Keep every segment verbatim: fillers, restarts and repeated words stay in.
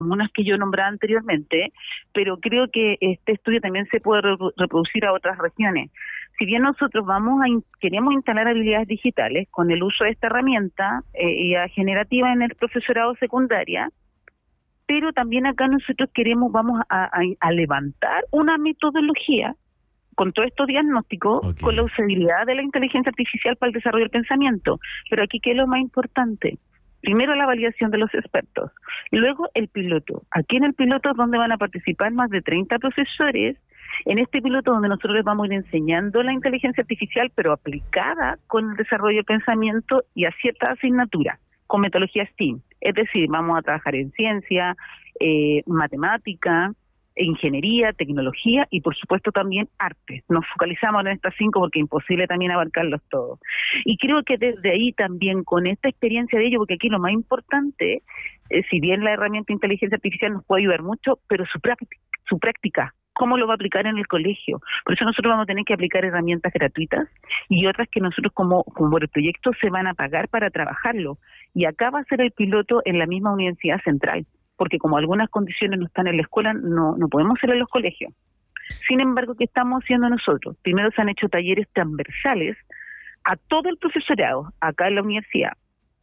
comunas que yo nombraba anteriormente, pero creo que este estudio también se puede reproducir a otras regiones. Si bien nosotros vamos a in- queremos instalar habilidades digitales con el uso de esta herramienta eh, generativa en el profesorado secundaria, pero también acá nosotros queremos, vamos a, a, a levantar una metodología con todos estos diagnósticos, okay, con la usabilidad de la inteligencia artificial para el desarrollo del pensamiento. Pero aquí, ¿qué es lo más importante? Primero, la validación de los expertos. Luego, el piloto. Aquí en el piloto es donde van a participar más de treinta profesores. En este piloto donde nosotros les vamos a ir enseñando la inteligencia artificial, pero aplicada con el desarrollo del pensamiento y a ciertas asignaturas, con metodología STEAM. Es decir, vamos a trabajar en ciencia, eh, matemática, ingeniería, tecnología y por supuesto también arte. Nos focalizamos en estas cinco porque es imposible también abarcarlos todos. Y creo que desde ahí también con esta experiencia de ello, porque aquí lo más importante, eh, si bien la herramienta de inteligencia artificial nos puede ayudar mucho, pero su práctica, su práctica, ¿cómo lo va a aplicar en el colegio? Por eso nosotros vamos a tener que aplicar herramientas gratuitas y otras que nosotros como, como el proyecto se van a pagar para trabajarlo. Y acá va a ser el piloto en la misma universidad central, porque como algunas condiciones no están en la escuela, no, no podemos ser en los colegios. Sin embargo, ¿qué estamos haciendo nosotros? Primero se han hecho talleres transversales a todo el profesorado acá en la universidad.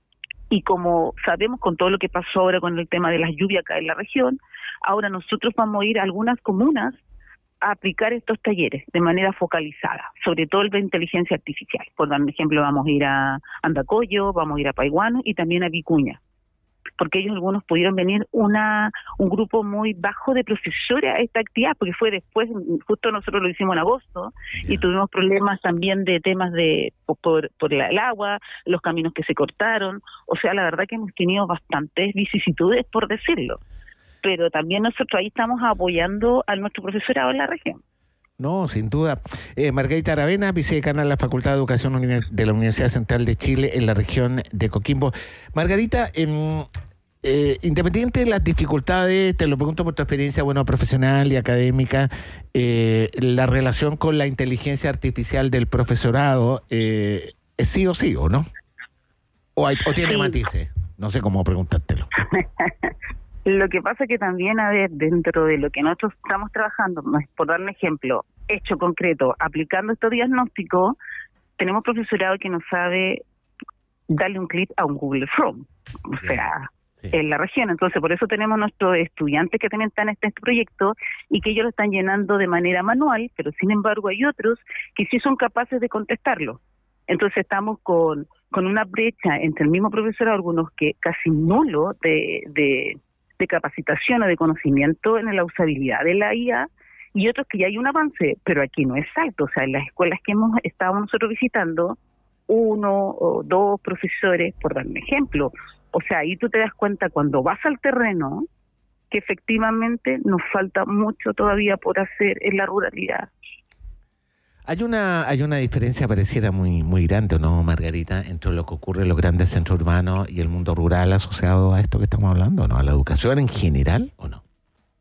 Y como sabemos con todo lo que pasó ahora con el tema de las lluvias acá en la región, ahora nosotros vamos a ir a algunas comunas a aplicar estos talleres de manera focalizada, sobre todo el de inteligencia artificial. Por dar un ejemplo, vamos a ir a Andacollo, vamos a ir a Paiguano y también a Vicuña, porque ellos algunos pudieron venir una un grupo muy bajo de profesores a esta actividad, porque fue después, justo nosotros lo hicimos en agosto, yeah, y tuvimos problemas también de temas de por, por el agua, los caminos que se cortaron, o sea, la verdad que hemos tenido bastantes vicisitudes, por decirlo, pero también nosotros ahí estamos apoyando a nuestro profesorado en la región. No, sin duda. Eh, Margarita Aravena, vicedecana de la Facultad de Educación de la Universidad Central de Chile en la región de Coquimbo. Margarita, eh, eh, independiente de las dificultades, te lo pregunto por tu experiencia, bueno, profesional y académica, eh, la relación con la inteligencia artificial del profesorado, eh, ¿es sí o sí o no? ¿O, hay, o tiene sí. matices? No sé cómo preguntártelo. Lo que pasa que también, a ver, dentro de lo que nosotros estamos trabajando, por dar un ejemplo, hecho concreto, aplicando estos diagnósticos, tenemos profesorado que no sabe darle un clic a un Google Chrome, o sí, sea, sí, en la región. Entonces, por eso tenemos nuestros estudiantes que también están en este proyecto y que ellos lo están llenando de manera manual, pero sin embargo hay otros que sí son capaces de contestarlo. Entonces estamos con, con una brecha entre el mismo profesorado, algunos que casi nulo de... de de capacitación o de conocimiento en la usabilidad de la I A, y otros que ya hay un avance, pero aquí no es alto. O sea, en las escuelas que hemos estado nosotros visitando, uno o dos profesores, por dar un ejemplo. O sea, ahí tú te das cuenta cuando vas al terreno que efectivamente nos falta mucho todavía por hacer en la ruralidad. Hay una hay una diferencia pareciera muy muy grande, ¿no, Margarita, entre lo que ocurre en los grandes centros urbanos y el mundo rural asociado a esto que estamos hablando, ¿no? ¿A la educación en general o no?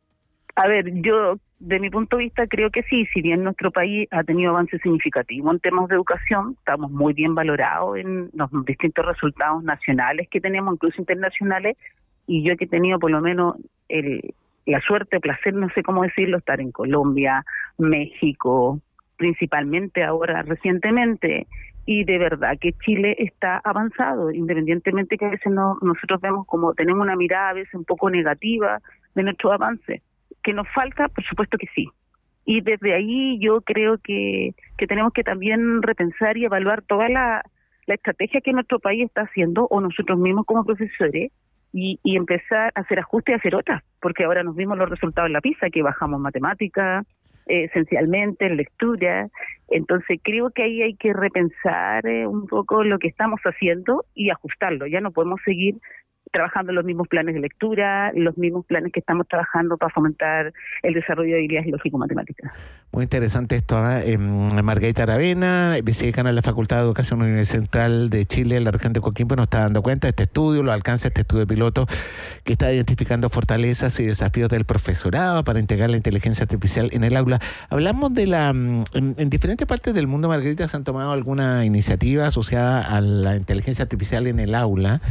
A ver, yo, de mi punto de vista, creo que sí. Si bien nuestro país ha tenido avances significativos en temas de educación, estamos muy bien valorados en los distintos resultados nacionales que tenemos, incluso internacionales, y yo que he tenido por lo menos el, la suerte, el placer, no sé cómo decirlo, estar en Colombia, México, principalmente ahora recientemente, y de verdad que Chile está avanzado, independientemente que a veces no, nosotros vemos como tenemos una mirada a veces un poco negativa de nuestro avance, que nos falta, por supuesto que sí, y desde ahí yo creo que, que tenemos que también repensar y evaluar toda la, la estrategia que nuestro país está haciendo, o nosotros mismos como profesores, y, y empezar a hacer ajustes y hacer otras, porque ahora nos vimos los resultados en la PISA, que bajamos matemáticas, eh, esencialmente en lectura. Entonces creo que ahí hay que repensar eh, un poco lo que estamos haciendo y ajustarlo. Ya no podemos seguir trabajando los mismos planes de lectura, los mismos planes que estamos trabajando para fomentar el desarrollo de habilidades lógico-matemáticas. Muy interesante esto, ¿eh? Margarita Aravena, vicedecana de la Facultad de Educación de la Universidad Central de Chile, en la región de Coquimbo, nos está dando cuenta de este estudio, lo alcanza este estudio piloto que está identificando fortalezas y desafíos del profesorado para integrar la inteligencia artificial en el aula. Hablamos de la... En, en diferentes partes del mundo, Margarita, se han tomado alguna iniciativa asociada a la inteligencia artificial en el aula.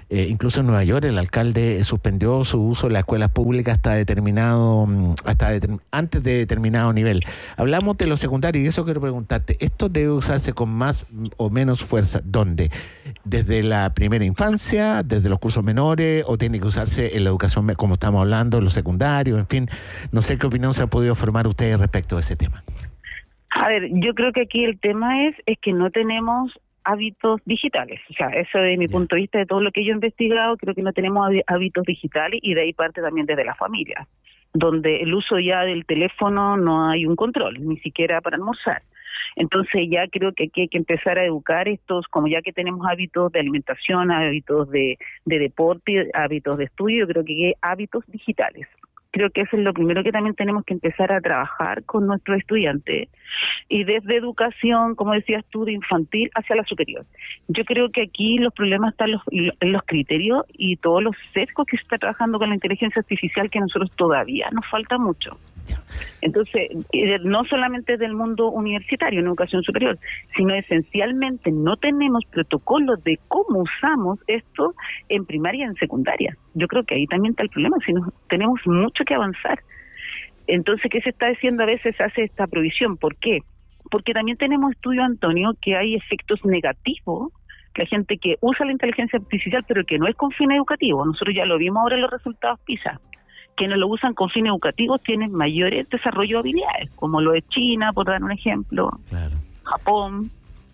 Eh, incluso en Nueva York el alcalde suspendió su uso en las escuelas públicas hasta determinado, hasta determin, antes de determinado nivel. Hablamos de lo secundario y eso quiero preguntarte, ¿esto debe usarse con más o menos fuerza? ¿Dónde? ¿Desde la primera infancia, desde los cursos menores, o tiene que usarse en la educación, como estamos hablando, en los secundarios? En fin, no sé qué opinión se han podido formar ustedes respecto a ese tema. A ver, yo creo que aquí el tema es, es que no tenemos hábitos digitales. O sea, eso desde mi punto de vista, de todo lo que yo he investigado, creo que no tenemos hábitos digitales, y de ahí parte también desde la familia, donde el uso ya del teléfono no hay un control, ni siquiera para almorzar. Entonces ya creo que aquí hay que empezar a educar estos, como ya que tenemos hábitos de alimentación, hábitos de, de deporte, hábitos de estudio, creo que hay hábitos digitales. Creo que eso es lo primero que también tenemos que empezar a trabajar con nuestros estudiantes, y desde educación, como decías tú, de infantil hacia la superior. Yo creo que aquí los problemas están los, en los criterios y todos los sesgos que se está trabajando con la inteligencia artificial, que a nosotros todavía nos falta mucho. Entonces, no solamente del mundo universitario en educación superior, sino esencialmente no tenemos protocolos de cómo usamos esto en primaria y en secundaria. Yo creo que ahí también está el problema, si no, tenemos mucho que avanzar. Entonces, ¿qué se está diciendo? A veces se hace esta provisión. ¿Por qué? Porque también tenemos estudios, Antonio, que hay efectos negativos, que la gente que usa la inteligencia artificial pero que no es con fin educativo. Nosotros ya lo vimos ahora en los resultados PISA. Quienes lo usan con fines educativos tienen mayores desarrollo de habilidades, como lo de China, por dar un ejemplo, claro. Japón.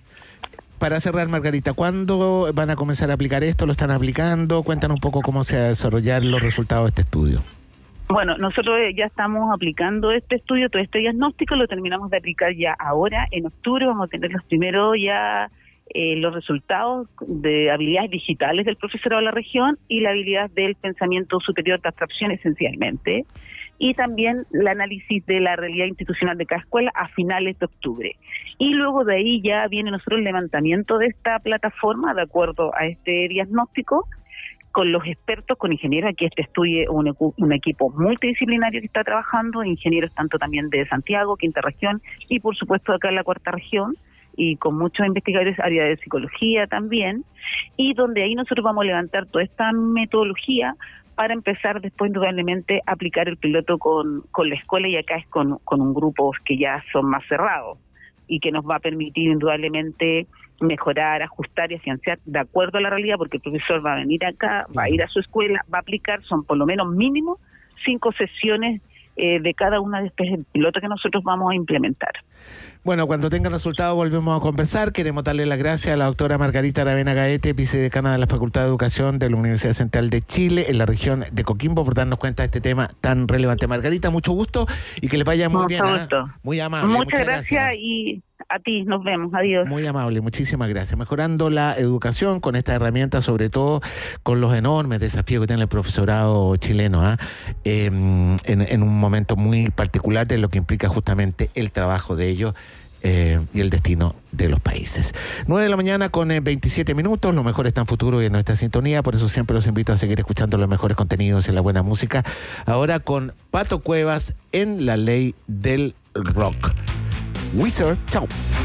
Para cerrar, Margarita, ¿cuándo van a comenzar a aplicar esto? ¿Lo están aplicando? Cuéntanos un poco cómo se van a desarrollar los resultados de este estudio. Bueno, nosotros ya estamos aplicando este estudio, todo este diagnóstico, lo terminamos de aplicar ya ahora, en octubre, vamos a tener los primeros ya... Eh, los resultados de habilidades digitales del profesorado de la región y la habilidad del pensamiento superior de abstracción esencialmente, y también el análisis de la realidad institucional de cada escuela a finales de octubre. Y luego de ahí ya viene nosotros el levantamiento de esta plataforma de acuerdo a este diagnóstico, con los expertos, con ingenieros. Aquí este estudio un, un equipo multidisciplinario que está trabajando, ingenieros tanto también de Santiago, quinta región, y por supuesto acá en la cuarta región, y con muchos investigadores, área de psicología también, y donde ahí nosotros vamos a levantar toda esta metodología para empezar después indudablemente a aplicar el piloto con, con la escuela, y acá es con, con un grupo que ya son más cerrados y que nos va a permitir indudablemente mejorar, ajustar y afianzar de acuerdo a la realidad, porque el profesor va a venir acá, va a ir a su escuela, va a aplicar, son por lo menos mínimo cinco sesiones Eh, de cada una de estos pilotos que nosotros vamos a implementar. Bueno, cuando tenga resultados volvemos a conversar. Queremos darle las gracias a la doctora Margarita Aravena Gaete, vicedecana de la Facultad de Educación de la Universidad Central de Chile en la región de Coquimbo, por darnos cuenta de este tema tan relevante. Margarita, mucho gusto y que les vaya muy mucho bien. Gusto. ¿eh? Muy amable. Muchas, muchas gracias, gracias y a ti, nos vemos, adiós. Muy amable, muchísimas gracias. Mejorando la educación con esta herramienta, sobre todo con los enormes desafíos que tiene el profesorado chileno, ¿eh? Eh, en, en un momento muy particular de lo que implica justamente el trabajo de ellos eh, y el destino de los países. nueve de la mañana con eh, veintisiete minutos, lo mejor está en futuro y en nuestra sintonía, por eso siempre los invito a seguir escuchando los mejores contenidos y la buena música. Ahora con Pato Cuevas en La Ley del Rock. Wizard, chao.